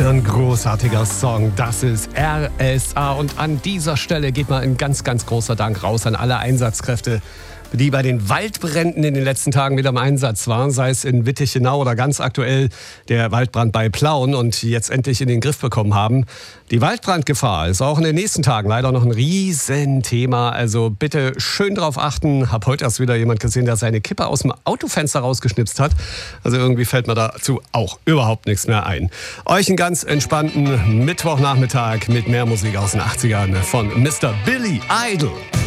für ein großartiger Song. Das ist RSA. Und an dieser Stelle geht mal ein ganz, ganz großer Dank raus an alle Einsatzkräfte, die bei den Waldbränden in den letzten Tagen wieder im Einsatz waren, sei es in Wittichenau oder ganz aktuell der Waldbrand bei Plauen und jetzt endlich in den Griff bekommen haben. Die Waldbrandgefahr ist auch in den nächsten Tagen leider noch ein Riesenthema. Also bitte schön drauf achten. Hab heute erst wieder jemand gesehen, der seine Kippe aus dem Autofenster rausgeschnipst hat. Also irgendwie fällt mir dazu auch überhaupt nichts mehr ein. Euch einen ganz entspannten Mittwochnachmittag mit mehr Musik aus den 80ern von Mr. Billy Idol.